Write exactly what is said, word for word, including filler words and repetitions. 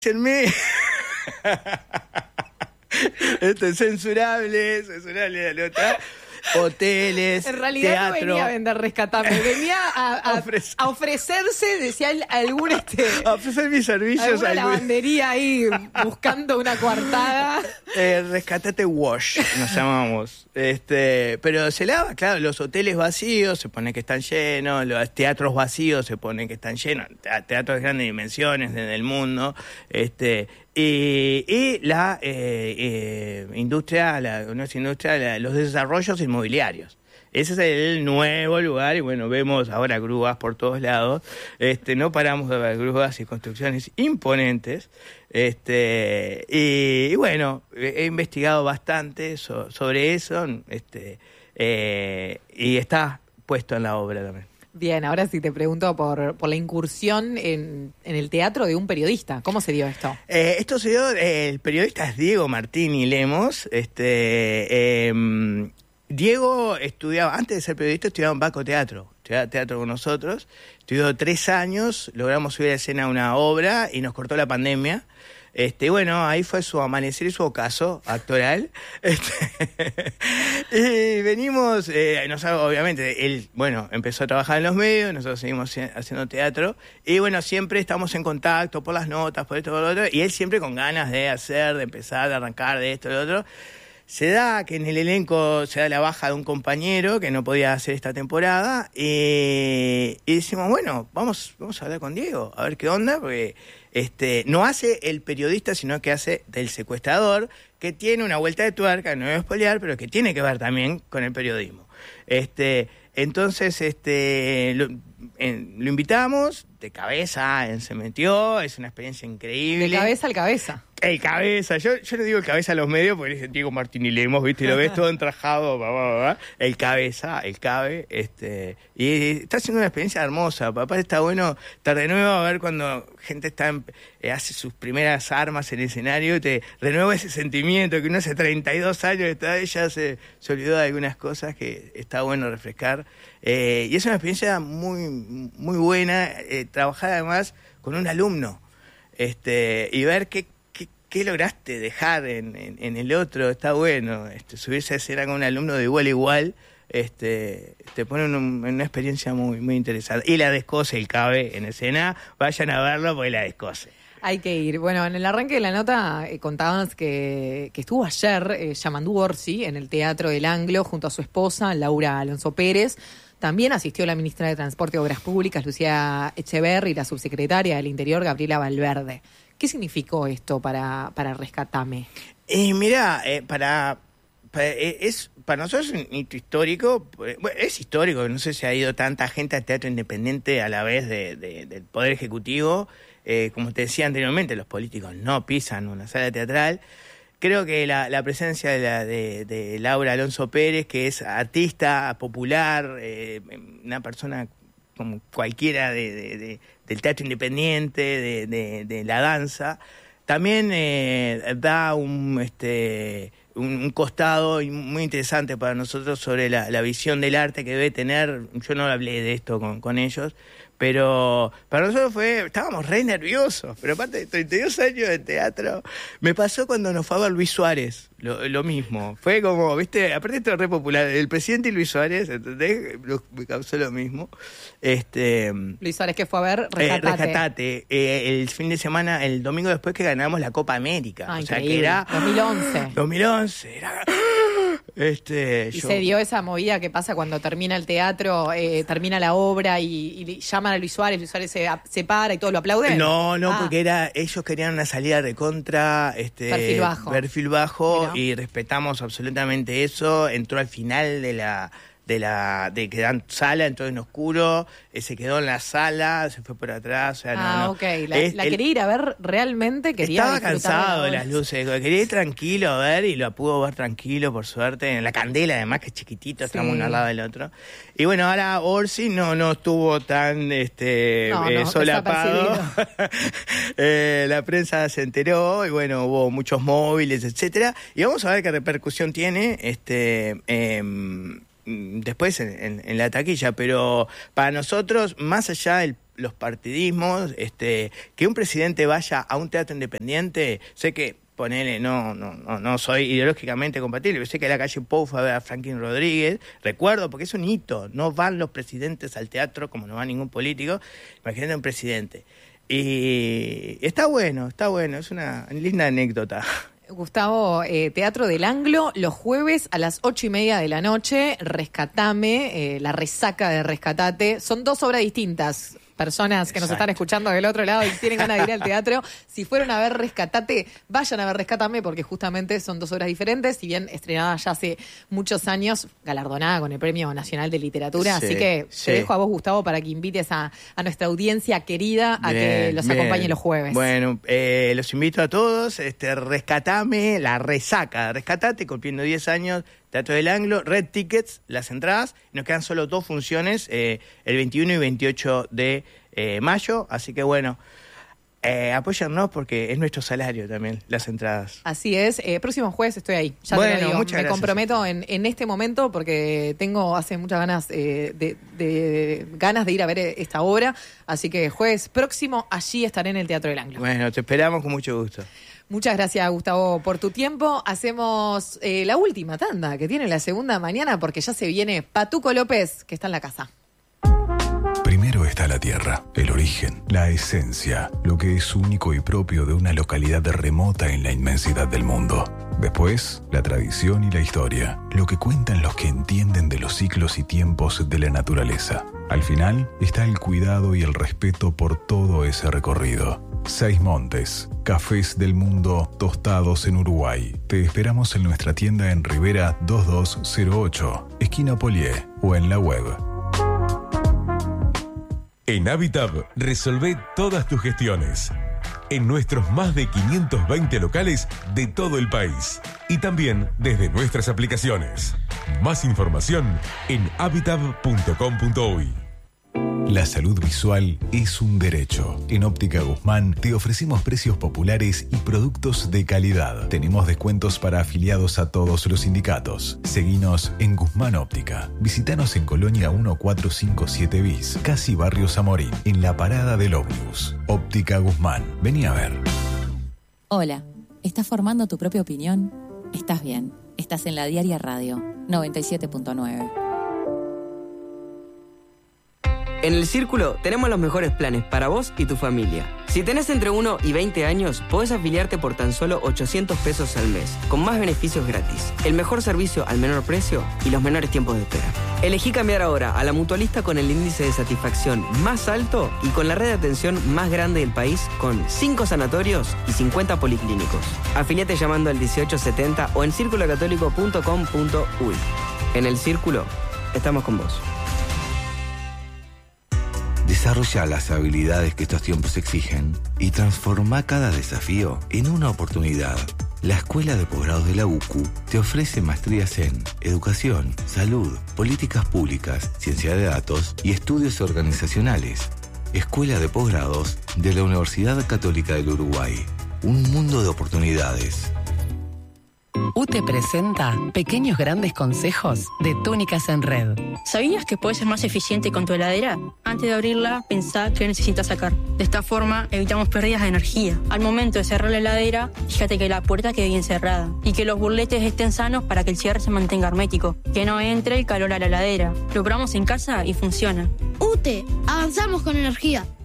Escúchenme. Esto es censurable, censurable la nota. Hoteles, en realidad teatro. No venía a vender Rescatame, venía a, a, Ofrece. a ofrecerse, decía algún este, a ofrecer mis servicios. alguna algún... lavandería ahí buscando una coartada. Eh, Rescatate Wash, nos llamamos. Este, pero se lava, claro, los hoteles vacíos se pone que están llenos, los teatros vacíos se pone que están llenos, teatros de grandes dimensiones desde el mundo, este, y, y la eh, eh, industria, la, no es industria, la, los desarrollos inmobiliarios. Ese es el nuevo lugar y bueno, vemos ahora grúas por todos lados, este, no paramos de ver grúas y construcciones imponentes, este, y, y bueno, he investigado bastante so, sobre eso, este, eh, y está puesto en la obra también. Bien, ahora sí te pregunto por, por la incursión en, en el teatro de un periodista. ¿Cómo se dio esto? Eh, esto se dio, eh, el periodista es Diego Martini Lemos, este... Eh, Diego estudiaba, antes de ser periodista, estudiaba en Baco Teatro, estudiaba teatro con nosotros, estudió tres años, logramos subir a escena una obra y nos cortó la pandemia. Este, bueno, ahí fue su amanecer y su ocaso actoral. Este, y venimos, eh, nos, obviamente, él, bueno, empezó a trabajar en los medios, nosotros seguimos haciendo teatro, y bueno, siempre estamos en contacto por las notas, por esto, por lo otro, y él siempre con ganas de hacer, de empezar, de arrancar, de esto, de lo otro. Se da que en el elenco se da la baja de un compañero que no podía hacer esta temporada y, y decimos, bueno, vamos, vamos a hablar con Diego, a ver qué onda, porque este, no hace el periodista, sino que hace del secuestrador, que tiene una vuelta de tuerca, no voy a spoilear, pero que tiene que ver también con el periodismo. Este, entonces, este, lo, en, lo invitamos, de cabeza, él se metió, es una experiencia increíble. De cabeza al cabeza. El cabeza, yo, yo le digo el cabeza a los medios porque es Diego Martini Lemos, ¿viste? Lo ves todo entrajado, bah, bah, bah. El cabeza, el cabe, este, y está haciendo una experiencia hermosa. Papá, está bueno estar de nuevo a ver cuando gente está en, eh, hace sus primeras armas en el escenario, te renueva ese sentimiento que uno hace treinta y dos años está, ella se, se olvidó de algunas cosas que está bueno refrescar. Eh, y es una experiencia muy, muy buena, eh, trabajar además con un alumno, este, y ver qué ¿Qué lograste dejar en, en, en el otro? Está bueno, este, subirse a escena con un alumno de igual a igual, este, te pone en un, una experiencia muy, muy interesante. Y la descose, el cabe en escena, vayan a verlo porque la descose. Hay que ir. Bueno, en el arranque de la nota eh, contábamos que, que estuvo ayer eh, Yamandu Orsi en el Teatro del Anglo junto a su esposa, Laura Alonso Pérez. También asistió la ministra de Transporte y Obras Públicas, Lucía Echeverri, y la subsecretaria del Interior, Gabriela Valverde. ¿Qué significó esto para, para Rescatame? Eh, mirá, eh, para, para, eh, es, para nosotros es un hito histórico. Bueno, es histórico, no sé si ha ido tanta gente al teatro independiente a la vez de, de, del Poder Ejecutivo. Eh, como te decía anteriormente, los políticos no pisan una sala teatral. Creo que la, la presencia de, la, de, de Laura Alonso Pérez, que es artista popular, eh, una persona como cualquiera de, de, de, del teatro independiente, de, de, de la danza, también eh, da un, este, un, un costado muy interesante para nosotros sobre la, la visión del arte que debe tener. Yo no hablé de esto con, con ellos, pero para nosotros fue, estábamos re nerviosos, pero aparte de treinta y dos años de teatro, me pasó cuando nos fue a ver Luis Suárez, lo, lo mismo, fue como, viste, aparte esto es re popular, el presidente y Luis Suárez, ¿entendés? Me causó lo mismo. Este, Luis Suárez, que fue a ver Rescatate. Eh, Rescatate, eh, el fin de semana, el domingo después que ganamos la Copa América, ah, o sea increíble. que era... dos mil once. dos mil once, era... Este, y yo... se dio esa movida que pasa cuando termina el teatro, eh, termina la obra y, y llaman a Luis Suárez, Luis Suárez se, se para y todos lo aplauden. No, no, ah. porque era ellos querían una salida de contra, este, perfil bajo, perfil bajo Mirá. Y respetamos absolutamente eso. Entró al final de la de la de que dan sala, entró en oscuro, eh, se quedó en la sala, se fue por atrás. O sea, ah, no, no. ok. La, es, la el, quería ir a ver realmente, quería estaba cansado de las luces, quería ir tranquilo a ver y lo pudo ver tranquilo, por suerte, en la Candela, además, que es chiquitito, sí. Estamos uno al lado del otro. Y bueno, ahora Orsi no, no estuvo tan este no, eh, no, solapado. eh, la prensa se enteró y bueno, hubo muchos móviles, etcétera. Y vamos a ver qué repercusión tiene este eh, después en, en, en la taquilla, pero para nosotros, más allá del los partidismos, este, que un presidente vaya a un teatro independiente, sé que, ponele, no, no, no, no soy ideológicamente compatible, pero sé que en la calle Pou fue a ver a Franklin Rodríguez, recuerdo, porque es un hito, no van los presidentes al teatro como no va ningún político, imagínate un presidente. Y está bueno, está bueno, es una linda anécdota. Gustavo, eh, Teatro del Anglo, los jueves a las ocho y media de la noche, Rescatame, eh, la resaca de Rescatate, son dos obras distintas. Personas que Exacto. nos están escuchando del otro lado y tienen ganas de ir al teatro, si fueron a ver Rescatate, vayan a ver Rescátame, porque justamente son dos obras diferentes, si bien estrenada ya hace muchos años, galardonada con el Premio Nacional de Literatura, sí, así que sí. te dejo a vos, Gustavo, para que invites a, a nuestra audiencia querida a bien, que los bien. acompañe los jueves. Bueno, eh, los invito a todos, este, Rescatame, la resaca, Rescatate, cumpliendo diez años, Teatro del Anglo, Red Tickets, las entradas, nos quedan solo dos funciones, eh, el veintiuno y veintiocho de eh, mayo, así que bueno, eh, apóyennos porque es nuestro salario también, las entradas. Así es, eh, próximo jueves estoy ahí, ya bueno, te lo digo, me gracias. comprometo en, en este momento porque tengo hace muchas ganas, eh, de, de, ganas de ir a ver esta obra, así que jueves próximo allí estaré en el Teatro del Anglo. Bueno, te esperamos con mucho gusto. Muchas gracias, Gustavo, por tu tiempo. Hacemos eh, la última tanda, que tiene la segunda mañana, porque ya se viene Patuco López, que está en la casa. Primero está la tierra, el origen, la esencia, lo que es único y propio de una localidad remota en la inmensidad del mundo. Después, la tradición y la historia, lo que cuentan los que entienden de los ciclos y tiempos de la naturaleza. Al final, está el cuidado y el respeto por todo ese recorrido. Seis Montes, cafés del mundo tostados en Uruguay. Te esperamos en nuestra tienda en Rivera dos dos cero ocho, esquina Polié, o en la web. En Habitab, resolvé todas tus gestiones. En nuestros más de quinientos veinte locales de todo el país. Y también desde nuestras aplicaciones. Más información en habitab punto com punto uy. La salud visual es un derecho. En Óptica Guzmán te ofrecemos precios populares y productos de calidad. Tenemos descuentos para afiliados a todos los sindicatos. Seguinos en Guzmán Óptica. Visítanos en Colonia mil cuatrocientos cincuenta y siete bis, casi Barrio Zamorín, en la parada del ómnibus. Óptica Guzmán. Vení a ver. Hola, ¿estás formando tu propia opinión? Estás bien. Estás en la Diaria Radio noventa y siete punto nueve. En El Círculo tenemos los mejores planes para vos y tu familia. Si tenés entre uno y veinte años, podés afiliarte por tan solo ochocientos pesos al mes, con más beneficios gratis, el mejor servicio al menor precio y los menores tiempos de espera. Elegí cambiar ahora a la mutualista con el índice de satisfacción más alto y con la red de atención más grande del país, con cinco sanatorios y cincuenta policlínicos. Afiliate llamando al dieciocho setenta o en círculo católico punto com punto uy. En El Círculo, estamos con vos. Desarrolla las habilidades que estos tiempos exigen y transforma cada desafío en una oportunidad. La Escuela de Posgrados de la U C U te ofrece maestrías en Educación, Salud, Políticas Públicas, Ciencia de Datos y Estudios Organizacionales. Escuela de Posgrados de la Universidad Católica del Uruguay. Un mundo de oportunidades. U T E presenta Pequeños Grandes Consejos de Túnicas en Red. ¿Sabías que puedes ser más eficiente con tu heladera? Antes de abrirla, pensá qué necesitas sacar. De esta forma, evitamos pérdidas de energía. Al momento de cerrar la heladera, fíjate que la puerta quede bien cerrada y que los burletes estén sanos para que el cierre se mantenga hermético. Que no entre el calor a la heladera. Lo probamos en casa y funciona. U T E, avanzamos con energía.